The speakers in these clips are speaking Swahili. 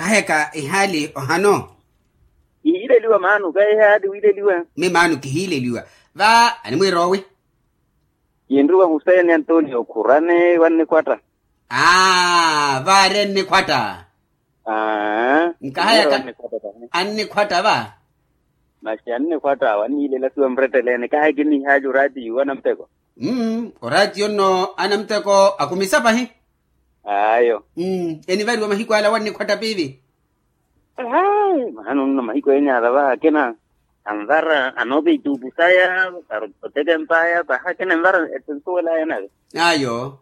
kaheka ihali ohano Ihile liwa manu kai hadi wile liwa. me manu kihile liwa va ani mwirowe Yendruwa Hussein Antonio Kurane wanne kwata. va renne kwata nkahaya wanne kwata. anne kwata va Mashi anne kwata wani ile la suwa mretele ne kai gini haju radi wana mteko. Orati yono anamteko akumisapa hi Ayo. Eni vari wa mahiko ala wanne kwata pivi Manu na mahiko enya adaba kena anvara anobe tubu saya karotega mpaya baha kena anvara etensuela yana. ayo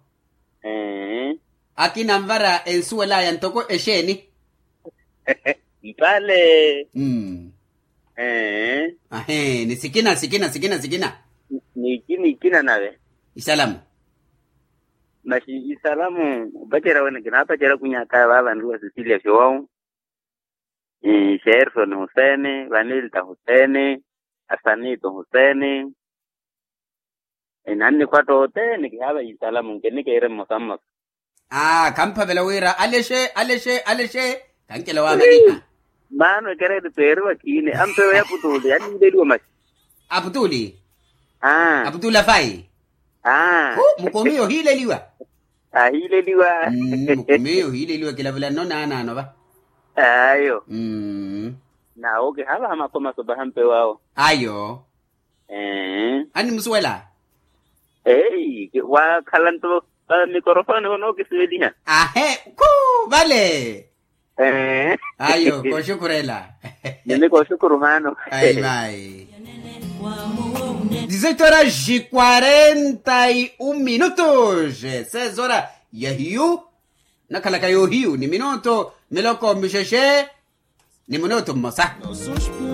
akina mvara ensuela ya ntoko esheni Ipale. ni sikina Ni kina nawe. Isalamu Mashi isalamu bachera wena kina bachera kunya kaya baba nduwa Cecilia Showau. Sherson Hussein, Vanilta Hussein, Asanito Hussein. Nani kwa tote nikihaba isalamu nkenike ire Muhammad. kampa belawira aleshe kankela wa madina Mano kere de peru akine ampe ya putuli yani ndeliwa mashi. Abduli Abdullah Fai mukomeo hile liwa Hile liwa mukomeo hile liwa kila vila no ba ayo na oge haba hama koma sobahampe wao ayo ani msuela wa kalanto mikrofoni hono kiswediha vale ayo ko shukurela niko shukuru mano ai 18h41 minutos 16 ya hiu nakalaka yo hiu ni minuto meloko misheshe ni minuto mosa